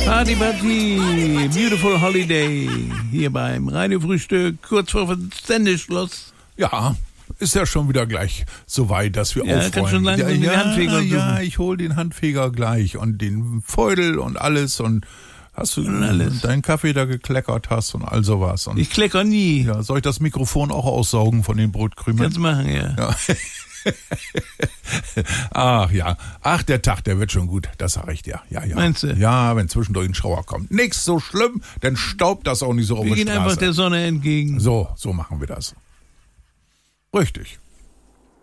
Party, Beautiful Holiday. Hier beim Radiofrühstück, kurz vor Sendeschluss. Ja, ist ja schon wieder gleich so weit, dass wir aufräumen. Kann schon langsam den Handfeger suchen. Ja, ich hol den Handfeger gleich und den Feudel und alles und hast du deinen Kaffee da gekleckert hast und all sowas. Und ich klecker nie. Ja, soll ich das Mikrofon auch aussaugen von den Brotkrümeln? Kannst machen, ja. Ach ja, der Tag, der wird schon gut, das sag ich dir. Ja. Meinst du? Ja, wenn zwischendurch ein Schauer kommt. Nichts so schlimm, dann staubt das auch nicht so auf der Straße. Wir gehen einfach der Sonne entgegen. So machen wir das. Richtig.